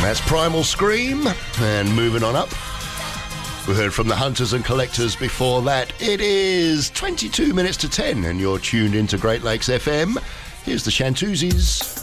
That's Primal Scream. And moving on up, we heard from the Hunters and Collectors before that. It is 22 minutes to 10 and you're tuned into Great Lakes FM. Here's the Shantuzis.